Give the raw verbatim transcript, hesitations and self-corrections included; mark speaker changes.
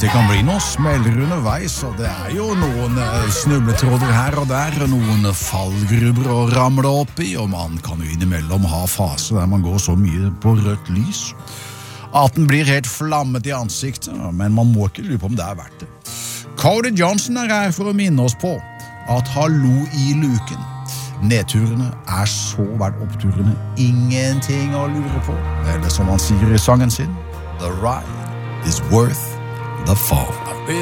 Speaker 1: det kan bli noen smeller underveis, og det er jo noen snubletråder her og der, og noen fallgrubber å ramle opp i, og man kan jo innimellom ha faser der man går så mye på rødt lys at den blir helt flammet i ansiktet, men man må ikke lure på om det er verdt det. Cody Johnson er her for å minne oss på at hallo i luken. Nedturene er så verdt oppturene, ingenting å lure på. Eller som han sier i sangen sin, The ride is worth the fall.